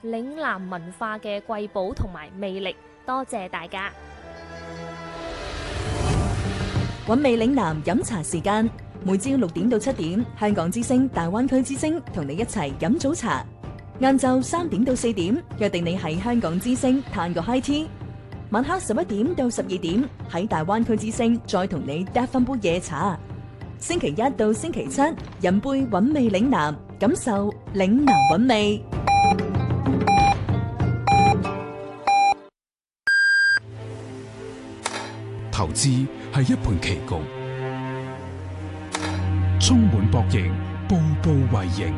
嶺南文化嘅瑰寶同埋魅力。多謝大家。 韻味嶺南飲茶時間，每朝6點到7點，香港之聲、大灣區之聲同你一齊飲早茶。晏晝3點到4點，約定你喺香港之聲嘆個 high tea。晚黑11點到12點，喺大灣區之聲再同你嗒翻杯夜茶。星期一到星期七，飲杯韻味嶺南，感受嶺南韻味。 投資係一盤棋局，充滿博弈，步步為營。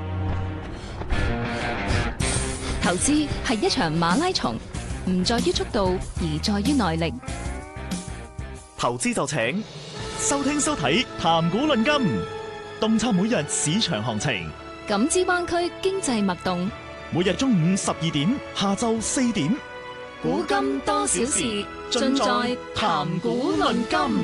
投資係一場馬拉松，唔在於速度，而在於耐力。 投資就請收聽收睇談股論金，洞察每日市場行情， 感知灣區經濟脈動。 每日中午12點，下晝4點， 古今多少事，盡在談股論金。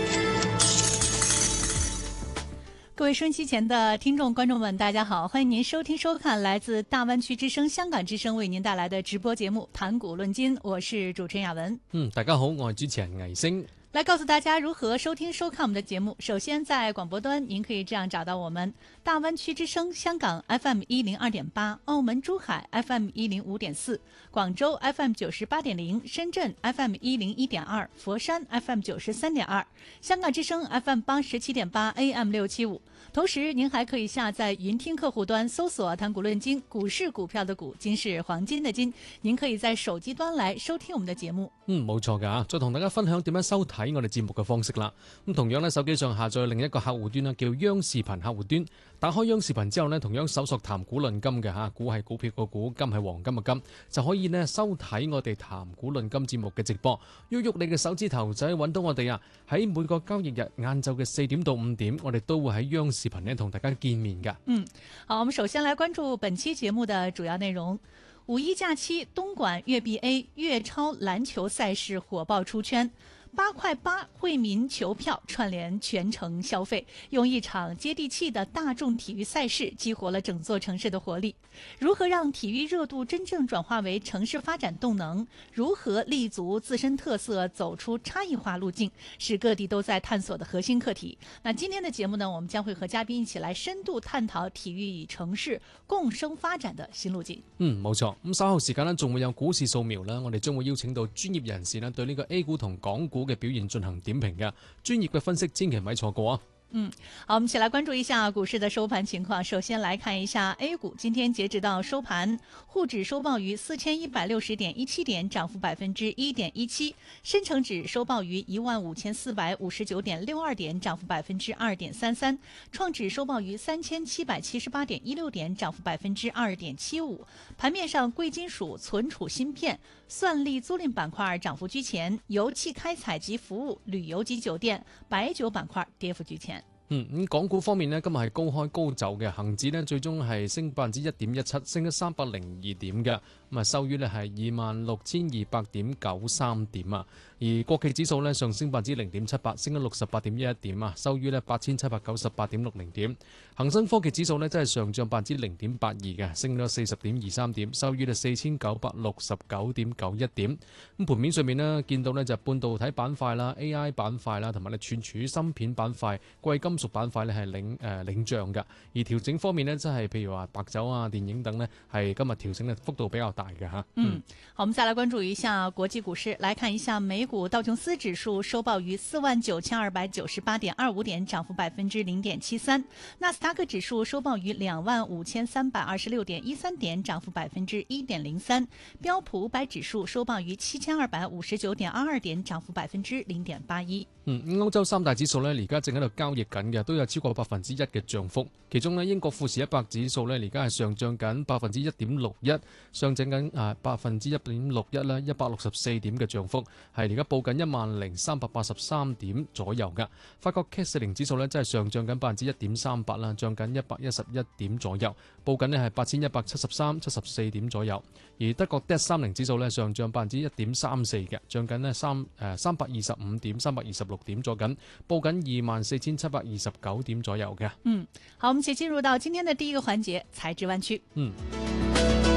各位收音機前的聽眾觀眾們，大家好，歡迎您收聽收看來自大灣區之聲、香港之聲為您帶來的直播節目《談股論金》，我是主持人雅文。 大家好，我係主持人魏星。 來告訴大家如何收聽收看我們的節目。首先在廣播端您可以這樣找到我們：大灣區之聲香港 FM102.8， 澳門珠海 FM105.4， 廣州 FM98.0， 深圳 FM101.2， 佛山 FM93.2， 香港之聲 FM87.8 AM675。同時您還可以下載雲聽客戶端搜索談股論金，股是股票的股，金是黃金的金，您可以在手機端來收聽我們的節目。 冇錯㗎，再同大家分享點樣收睇我哋節目嘅方式啦。咁同樣呢，手機上下載另一個客戶端啦，叫央視頻客戶端。打開央視頻之後呢，同樣搜索談股論金嘅嚇，股係股票個股，金係黃金嘅金，就可以呢收睇我哋談股論金節目嘅直播。喐喐你嘅手指頭就可以揾到我哋啊！喺每個交易日晏晝嘅4點到5點，我哋都會喺央視頻呢同大家見面㗎。 好，我們首先來關注本期節目的主要內容。五一假期，東莞粵 BA 粵超籃球賽事火爆出圈。8塊8惠民球票串聯全城消費，用一場接地氣的大眾體育賽事激活了整座城市的活力。如何讓體育熱度真正轉化為城市發展動能？如何立足自身特色，走出差異化路徑，是各地都在探索的核心課題。那今天的節目呢，我們將會和嘉賓一起來深度探討體育與城市共生發展的新路徑。 冇錯。咁稍後時間呢，仲會有股市掃描啦，我哋將會邀請到專業人士呢，對呢個 A 股同港股嘅表現進行點評嘅專業嘅分析，千祈唔可以錯過啊！ 好，我們一起來關注一下股市的收盤情況。首先來看一下 A 股，今天截止到收盤，滬指收報於4160.17點，漲幅1.17%；深成指收報於15459.62點，漲幅2.33%；創指收報於3778.16點，漲幅2.75%。盤面上，貴金屬、存儲芯片、算力租賃板塊漲幅居前，油氣開採及服務、旅遊及酒店、白酒板塊跌幅居前。 港股方面呢，今日係高開高走嘅，恒指呢最終係升1.17%，升咗302點嘅，咁啊收於呢係26,200.93點啊。而國企指數呢上升0.78%，升咗68.11點啊，收於呢8,798.60點。恒生科技指數呢真係上漲0.82%嘅，升咗40.23點，收於呢4,969.91點。咁盤面上面呢，見到呢就半導體板塊啦、AI 板塊啦，同埋呢存儲芯片板塊、貴金屬板塊呢係領漲嘅。而調整方面呢，即係譬如話白酒啊、電影等呢，係今日調整嘅幅度比較大嘅嚇。 好，我們再來關注一下國際股市，來看一下美股道瓊斯指數收報於49298.25點，漲幅0.73%；納斯達克指數收報於25326.13點，漲幅1.03%；標普500指數收報於7259.22點，漲幅0.81%。 歐洲三大指數呢，而家正喺度交易緊嘅，都有超過1%嘅漲幅。其中呢，英國富時100指數呢，而家係上漲緊1.61%，上漲緊1.61%啦，164點嘅漲幅，係而家報緊10,383點左右㗎。法國 CAC 40指數呢，真係上漲緊1.38%啦，漲緊111點左右，報緊呢係8,173.74點左右。而德國 DAX 30指數呢，上漲1.34%嘅，漲緊呢325.326點左緊，報緊24,729點左右嘅。 好，我們一起進入到今天的第一個環節，財智灣區。